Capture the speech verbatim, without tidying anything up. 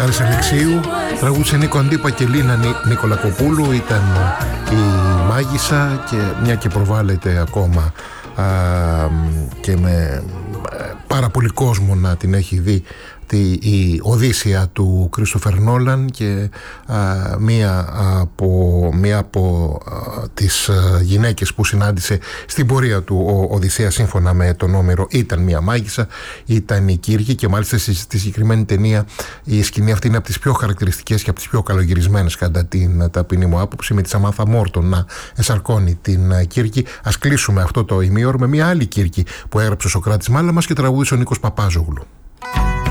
Χάρης Αλεξίου, τραγούδισε Νίκο Αντίπα και Λίνα Νικολακοπούλου. Ήταν η Μάγισσα, και μια και προβάλλεται ακόμα α, και με πάρα πολύ κόσμο να την έχει δει, η Οδύσσεια του Κρίστοφερ Νόλαν, και α, μία από, μία από α, τις α, γυναίκες που συνάντησε στην πορεία του ο Οδυσσέα σύμφωνα με τον Όμηρο ήταν μία μάγισσα, ήταν η Κύρκη, και μάλιστα στη συγκεκριμένη ταινία η σκηνή αυτή είναι από τις πιο χαρακτηριστικές και από τις πιο καλογυρισμένες κατά την ταπεινή μου άποψη, με τη Σαμάνθα Μόρτον να εσαρκώνει την Κύρκη. Ας κλείσουμε αυτό το ημίωρο με μία άλλη Κύρκη που έγραψε ο Σωκράτης Μάλαμας και τραγούδισε ο Νίκος Παπάζογλου.